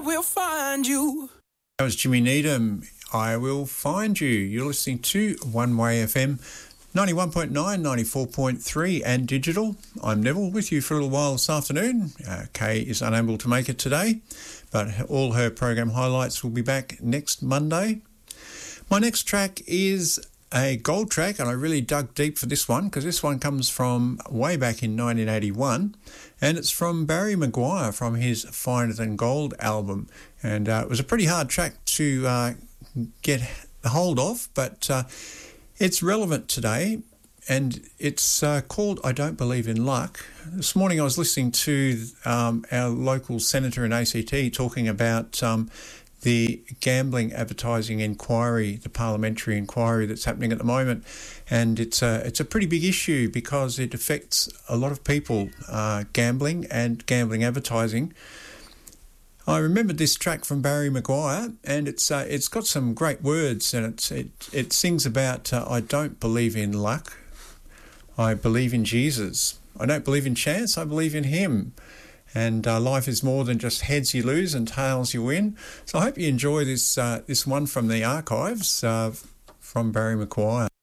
will find you. That was Jimmy Needham, I Will Find You. You're listening to One Way FM, 91.9, 94.3 and digital. I'm Neville with you for a little while this afternoon. Kay is unable to make it today, but all her program highlights will be back next Monday. My next track is a gold track, and I really dug deep for this one because this one comes from way back in 1981, and it's from Barry Maguire from his Finer Than Gold album. And it was a pretty hard track to get hold of, but it's relevant today, and it's called I Don't Believe in Luck. This morning I was listening to our local senator in ACT talking about the gambling advertising inquiry, the parliamentary inquiry that's happening at the moment. And it's a pretty big issue because it affects a lot of people, gambling and gambling advertising. I remembered this track from Barry Maguire, and it's got some great words, and it sings about I don't believe in luck, I believe in Jesus. I don't believe in chance, I believe in him. And life is more than just heads you lose and tails you win. So I hope you enjoy this one from the archives from Barry Maguire.